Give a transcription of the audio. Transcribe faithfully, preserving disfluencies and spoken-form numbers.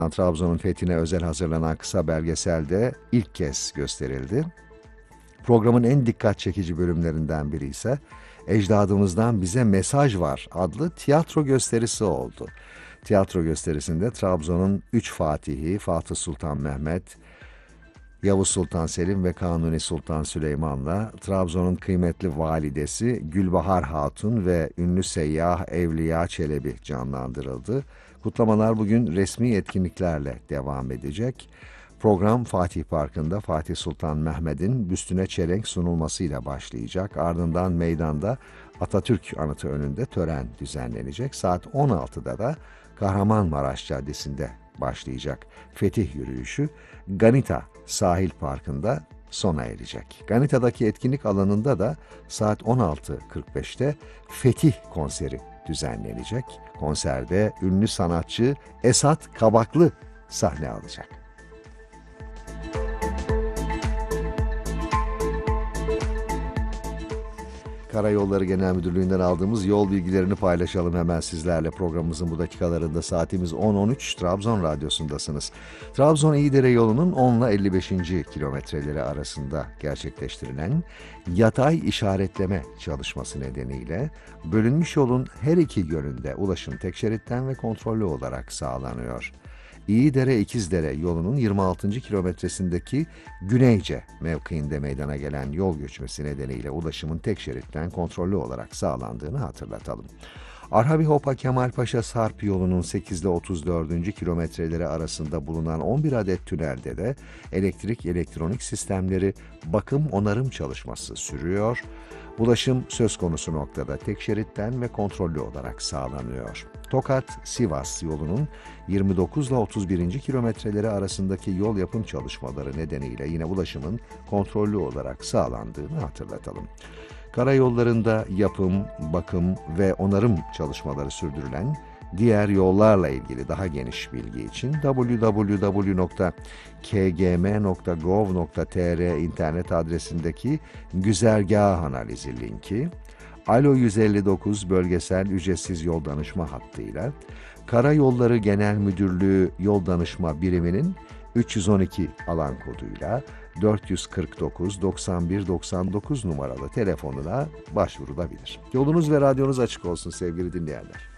Trabzon'un fethine özel hazırlanan kısa belgeselde ilk kez gösterildi. Programın en dikkat çekici bölümlerinden biri ise Ecdadımızdan Bize Mesaj Var adlı tiyatro gösterisi oldu. Tiyatro gösterisinde Trabzon'un üç fatihi Fatih Sultan Mehmet, Yavuz Sultan Selim ve Kanuni Sultan Süleyman'la Trabzon'un kıymetli validesi Gülbahar Hatun ve ünlü seyyah Evliya Çelebi canlandırıldı. Kutlamalar bugün resmi etkinliklerle devam edecek. Program Fatih Parkı'nda Fatih Sultan Mehmet'in büstüne çelenk sunulmasıyla başlayacak. Ardından meydanda Atatürk anıtı önünde tören düzenlenecek. Saat on altıda da Kahramanmaraş Caddesi'nde başlayacak fetih yürüyüşü Ganita Sahil Parkı'nda sona erecek. Ganita'daki etkinlik alanında da saat on altı kırk beşte Fetih konseri düzenlenecek. Konserde ünlü sanatçı Esat Kabaklı sahne alacak. Karayolları Genel Müdürlüğü'nden aldığımız yol bilgilerini paylaşalım hemen sizlerle. Programımızın bu dakikalarında saatimiz on on üç, Trabzon Radyosu'ndasınız. Trabzon-İyidere yolunun on ile elli beşinci kilometreleri arasında gerçekleştirilen yatay işaretleme çalışması nedeniyle bölünmüş yolun her iki yönünde ulaşım tek şeritten ve kontrollü olarak sağlanıyor. İyidere-İkizdere yolunun yirmi altıncı kilometresindeki Güneyce mevkiinde meydana gelen yol göçmesi nedeniyle ulaşımın tek şeritten kontrollü olarak sağlandığını hatırlatalım. Arhavi Hopa Kemalpaşa Sarp yolunun sekiz ile otuz dördüncü kilometreleri arasında bulunan on bir adet tünelde de elektrik elektronik sistemleri bakım onarım çalışması sürüyor. Ulaşım söz konusu noktada tek şeritten ve kontrollü olarak sağlanıyor. Tokat-Sivas yolunun yirmi dokuz ile otuz birinci kilometreleri arasındaki yol yapım çalışmaları nedeniyle yine ulaşımın kontrollü olarak sağlandığını hatırlatalım. Karayollarında yapım, bakım ve onarım çalışmaları sürdürülen diğer yollarla ilgili daha geniş bilgi için double-u double-u double-u nokta k g m nokta gov nokta t r internet adresindeki güzergah analizi linki, Alo yüz elli dokuz bölgesel ücretsiz yol danışma hattıyla Karayolları Genel Müdürlüğü Yol Danışma Biriminin üç yüz on iki alan koduyla dört yüz kırk dokuz doksan bir doksan dokuz numaralı telefonuna başvurulabilir. Yolunuz ve radyonuz açık olsun sevgili dinleyenler.